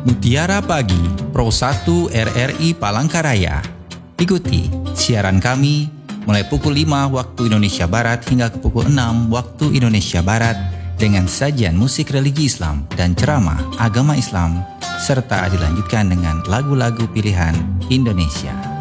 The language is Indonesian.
Mutiara Pagi Pro 1 RRI Palangkaraya. Ikuti siaran kami mulai pukul 5 waktu Indonesia Barat hingga ke pukul 6 waktu Indonesia Barat dengan sajian musik religi Islam dan ceramah agama Islam serta dilanjutkan dengan lagu-lagu pilihan Indonesia.